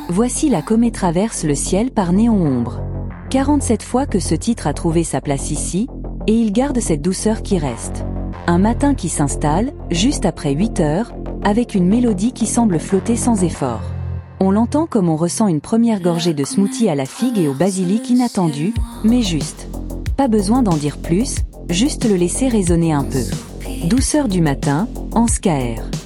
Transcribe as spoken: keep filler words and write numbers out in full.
Voici La comète traverse le ciel par Néon Ombre. quarante-sept fois que ce titre a trouvé sa place ici, et il garde cette douceur qui reste. Un matin qui s'installe, juste après huit heures, avec une mélodie qui semble flotter sans effort. On l'entend comme on ressent une première gorgée de smoothie à la figue et au basilic inattendu, mais juste. Pas besoin d'en dire plus, juste le laisser résonner un peu. Douceur du matin, en Ska Air.